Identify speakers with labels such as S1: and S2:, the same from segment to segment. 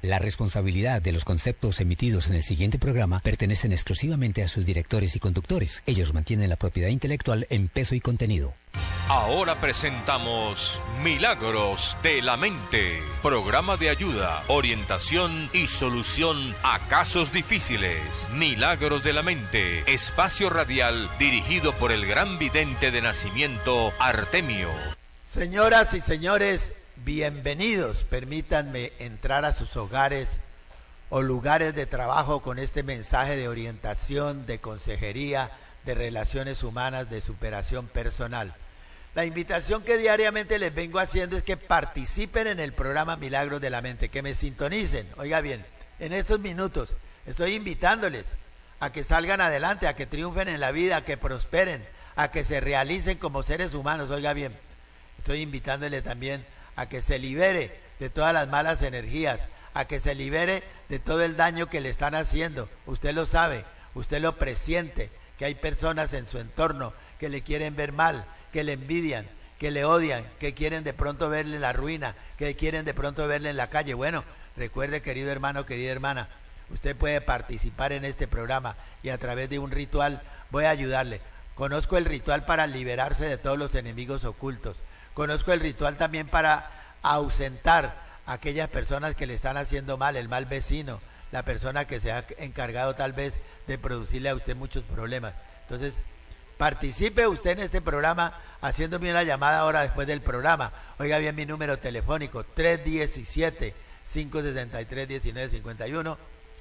S1: La responsabilidad de los conceptos emitidos en el siguiente programa pertenecen exclusivamente a sus directores y conductores. Ellos mantienen la propiedad intelectual en peso y contenido.
S2: Ahora presentamos Milagros de la Mente, programa de ayuda, orientación y solución a casos difíciles. Milagros de la Mente, espacio radial dirigido por el gran vidente de nacimiento Artemio.
S3: Señoras y señores, bienvenidos. Permítanme entrar a sus hogares o lugares de trabajo con este mensaje de orientación, de consejería, de relaciones humanas, de superación personal. La invitación que diariamente les vengo haciendo es que participen en el programa Milagros de la Mente, que me sintonicen. Oiga bien, en estos minutos estoy invitándoles a que salgan adelante, a que triunfen en la vida, a que prosperen, a que se realicen como seres humanos. Oiga bien, estoy invitándole también a que se libere de todas las malas energías, a que se libere de todo el daño que le están haciendo. Usted lo sabe, usted lo presiente, que hay personas en su entorno que le quieren ver mal, que le envidian, que le odian, que quieren de pronto verle la ruina, que quieren de pronto verle en la calle. Bueno, recuerde, querido hermano, querida hermana, usted puede participar en este programa y a través de un ritual voy a ayudarle. Conozco el ritual para liberarse de todos los enemigos ocultos. Conozco el ritual también para ausentar a aquellas personas que le están haciendo mal, el mal vecino, la persona que se ha encargado tal vez de producirle a usted muchos problemas. Entonces, participe usted en este programa haciéndome una llamada ahora después del programa. Oiga bien mi número telefónico, 317-563-1951,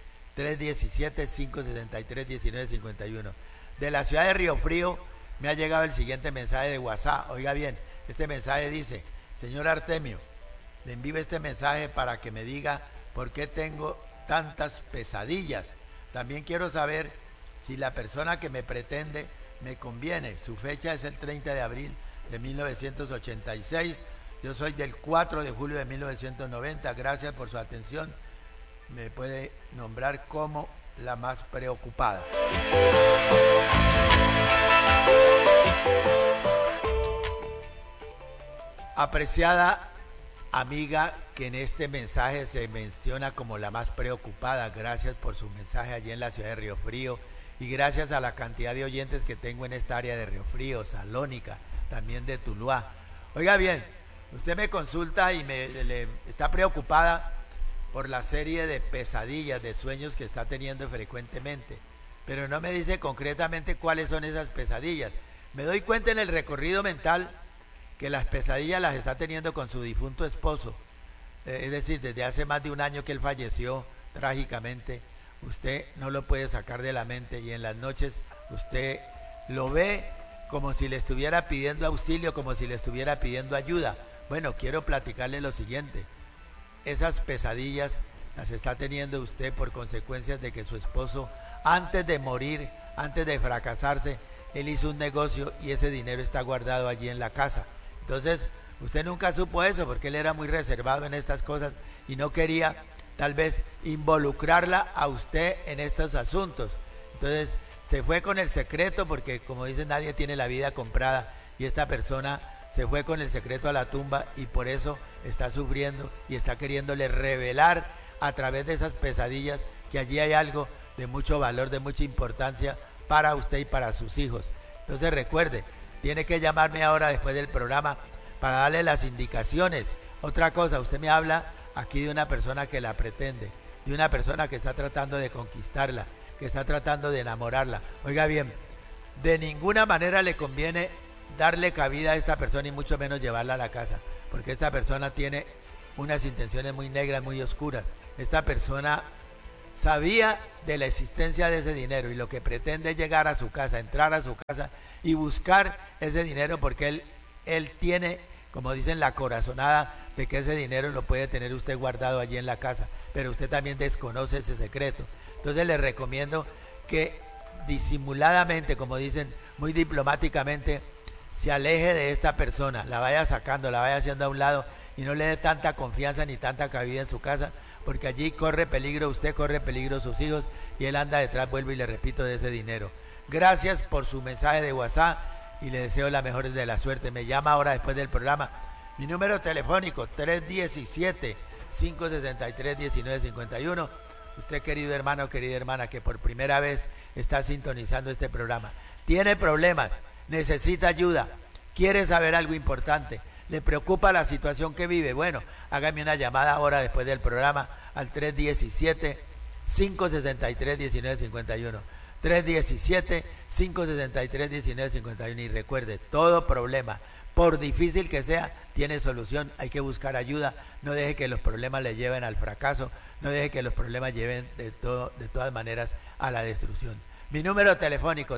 S3: 317-563-1951. De la ciudad de Río Frío me ha llegado el siguiente mensaje de WhatsApp. Oiga bien, este mensaje dice: señor Artemio, le envío este mensaje para que me diga por qué tengo tantas pesadillas. También quiero saber si la persona que me pretende me conviene. Su fecha es el 30 de abril de 1986. Yo soy del 4 de julio de 1990. Gracias por su atención. Me puede nombrar como la más preocupada. Apreciada amiga que en este mensaje se menciona como la más preocupada, gracias por su mensaje allí en la ciudad de Río Frío y gracias a la cantidad de oyentes que tengo en esta área de Río Frío, Salónica, también de Tuluá. Oiga bien, usted me consulta y está preocupada por la serie de pesadillas, de sueños que está teniendo frecuentemente, pero no me dice concretamente cuáles son esas pesadillas. Me doy cuenta en el recorrido mental que las pesadillas las está teniendo con su difunto esposo, es decir, desde hace más de un año que él falleció trágicamente. Usted no lo puede sacar de la mente y en las noches usted lo ve como si le estuviera pidiendo auxilio, como si le estuviera pidiendo ayuda. Bueno, quiero platicarle lo siguiente: esas pesadillas las está teniendo usted por consecuencias de que su esposo, antes de morir, antes de fracasarse, él hizo un negocio y ese dinero está guardado allí en la casa. Entonces, usted nunca supo eso porque él era muy reservado en estas cosas y no quería tal vez involucrarla a usted en estos asuntos. Entonces, se fue con el secreto porque, como dicen, nadie tiene la vida comprada y esta persona se fue con el secreto a la tumba y por eso está sufriendo y está queriéndole revelar a través de esas pesadillas que allí hay algo de mucho valor, de mucha importancia para usted y para sus hijos. Entonces recuerde, tiene que llamarme ahora después del programa para darle las indicaciones. Otra cosa, usted me habla aquí de una persona que la pretende, de una persona que está tratando de conquistarla, que está tratando de enamorarla. Oiga bien, de ninguna manera le conviene darle cabida a esta persona y mucho menos llevarla a la casa, porque esta persona tiene unas intenciones muy negras, muy oscuras. Esta persona sabía de la existencia de ese dinero y lo que pretende es llegar a su casa, entrar a su casa y buscar ese dinero porque él tiene, como dicen, la corazonada de que ese dinero lo puede tener usted guardado allí en la casa, pero usted también desconoce ese secreto. Entonces le recomiendo que disimuladamente, como dicen, muy diplomáticamente, se aleje de esta persona, la vaya sacando, la vaya haciendo a un lado y no le dé tanta confianza ni tanta cabida en su casa, porque allí corre peligro usted, corre peligro sus hijos y él anda detrás, vuelvo y le repito, de ese dinero. Gracias por su mensaje de WhatsApp y le deseo la mejor de la suerte. Me llama ahora después del programa. Mi número telefónico 317 317-563-1951. Usted, querido hermano, querida hermana, que por primera vez está sintonizando este programa, tiene problemas, necesita ayuda, quiere saber algo importante, le preocupa la situación que vive. Bueno, hágame una llamada ahora después del programa al 317-563-1951. 317-563-1951. Y recuerde, todo problema, por difícil que sea, tiene solución. Hay que buscar ayuda. No deje que los problemas le lleven al fracaso. No deje que los problemas lleven de todas maneras a la destrucción. Mi número telefónico,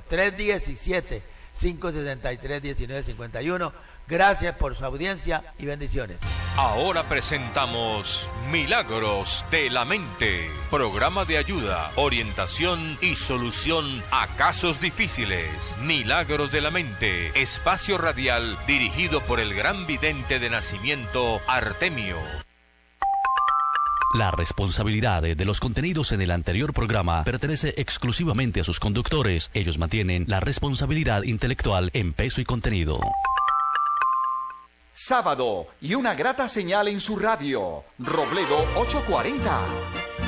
S3: 317-563-1951. Gracias por su audiencia y bendiciones.
S2: Ahora presentamos Milagros de la Mente, programa de ayuda, orientación y solución a casos difíciles. Milagros de la Mente, espacio radial dirigido por el gran vidente de nacimiento Artemio.
S4: La responsabilidad de los contenidos en el anterior programa pertenece exclusivamente a sus conductores. Ellos mantienen la responsabilidad intelectual en peso y contenido.
S5: Sábado y una grata señal en su radio. Robledo 840.